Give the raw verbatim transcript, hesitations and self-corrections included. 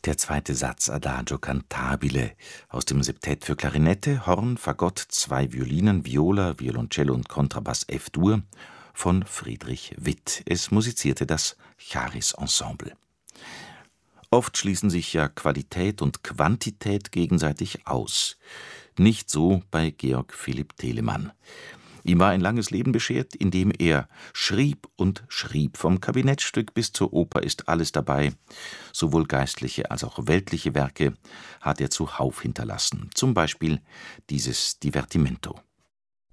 Der zweite Satz Adagio cantabile aus dem Septett für Klarinette, Horn, Fagott, zwei Violinen, Viola, Violoncello und Kontrabass F-Dur von Friedrich Witt. Es musizierte das Charis Ensemble. Oft schließen sich ja Qualität und Quantität gegenseitig aus. Nicht so bei Georg Philipp Telemann. Ihm war ein langes Leben beschert, in dem er schrieb und schrieb. Vom Kabinettstück bis zur Oper ist alles dabei. Sowohl geistliche als auch weltliche Werke hat er zuhauf hinterlassen. Zum Beispiel dieses Divertimento.